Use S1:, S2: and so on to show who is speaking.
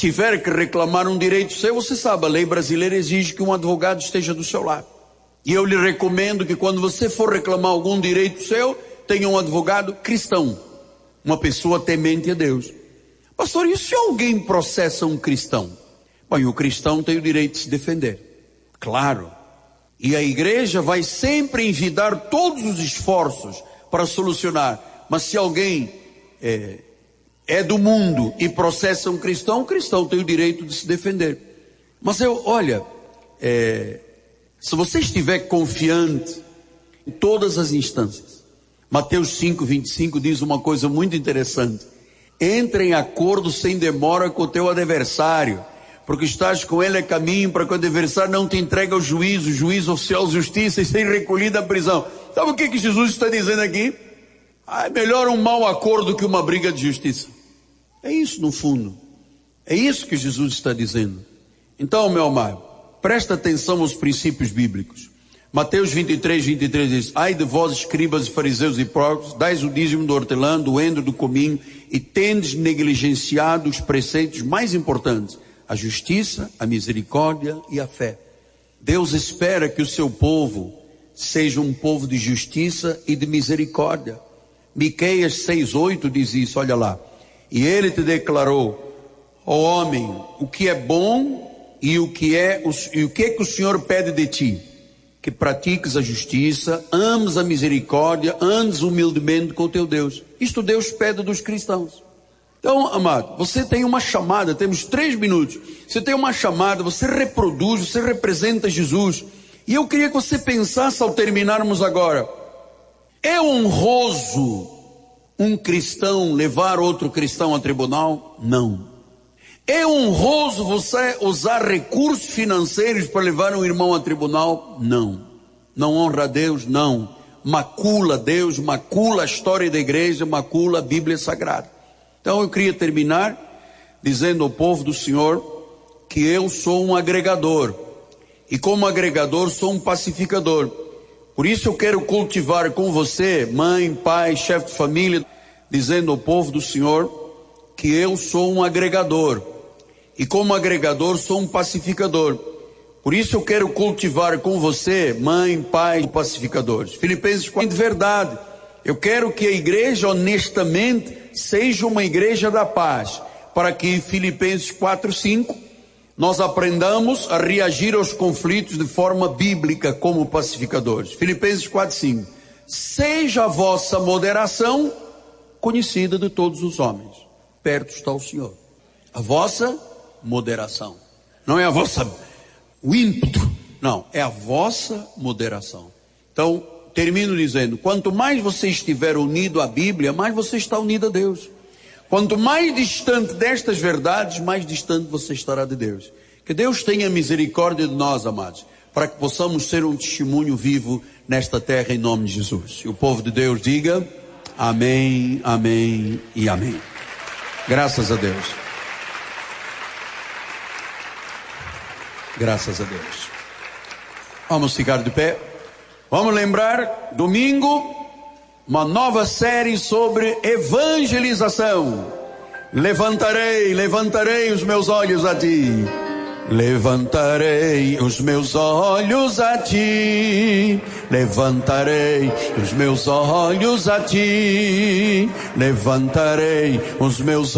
S1: tiver que reclamar um direito seu, você sabe, a lei brasileira exige que um advogado esteja do seu lado. E eu lhe recomendo que quando você for reclamar algum direito seu, tenha um advogado cristão, uma pessoa temente a Deus. Pastor, e se alguém processa um cristão? Bom, o cristão tem o direito de se defender, claro. E a igreja vai sempre envidar todos os esforços para solucionar. Mas se alguém é do mundo e processa um cristão, o cristão tem o direito de se defender. Mas se você estiver confiante em todas as instâncias, Mateus 5:25 diz uma coisa muito interessante: entre em acordo sem demora com o teu adversário, porque estás com ele a caminho para que o adversário não te entregue ao juízo, juízo oficial, justiça, e ser recolhido à prisão. Sabe o que Jesus está dizendo aqui? É melhor um mau acordo que uma briga de justiça. É isso no fundo. É isso que Jesus está dizendo. Então, meu amado, presta atenção aos princípios bíblicos. Mateus 23 diz: ai de vós, escribas e fariseus hipócritas, dais o dízimo do hortelã, do endro, do cominho, e tendes negligenciado os preceitos mais importantes: a justiça, a misericórdia e a fé. Deus espera que o seu povo seja um povo de justiça e de misericórdia. Miqueias 6:8 diz isso, olha lá. E ele te declarou: ó homem, o que é bom e o que o Senhor pede de ti? Que pratiques a justiça, ames a misericórdia, andes humildemente com o teu Deus. Isto Deus pede dos cristãos. Então, amado, você tem uma chamada, temos 3 minutos. Você tem uma chamada, você reproduz, você representa Jesus. E eu queria que você pensasse ao terminarmos agora: é honroso um cristão levar outro cristão a tribunal? Não. É honroso você usar recursos financeiros para levar um irmão a tribunal? Não. Não honra a Deus? Não. Macula Deus, macula a história da igreja, macula a Bíblia Sagrada. Então eu queria terminar dizendo ao povo do Senhor que eu sou um agregador. E como agregador sou um pacificador. Por isso eu quero cultivar com você, mãe, pai, chefe de família, dizendo ao povo do Senhor que eu sou um agregador. E como agregador sou um pacificador. Por isso eu quero cultivar com você, mãe, pai, pacificadores. Filipenses 4, de verdade. Eu quero que a igreja honestamente seja uma igreja da paz. Para que Filipenses 4:5 nós aprendamos a reagir aos conflitos de forma bíblica como pacificadores. Filipenses 4:5. Seja a vossa moderação conhecida de todos os homens. Perto está o Senhor. A vossa moderação. Não é o ímpeto. Não, é a vossa moderação. Então, termino dizendo: quanto mais você estiver unido à Bíblia, mais você está unido a Deus. Quanto mais distante destas verdades, mais distante você estará de Deus. Que Deus tenha misericórdia de nós, amados, para que possamos ser um testemunho vivo nesta terra, em nome de Jesus. E o povo de Deus diga amém, amém e amém. Graças a Deus. Graças a Deus. Vamos ficar de pé. Vamos lembrar, domingo, uma nova série sobre evangelização. Levantarei os meus olhos a ti. Levantarei os meus olhos a ti. Levantarei os meus olhos a ti. Levantarei os meus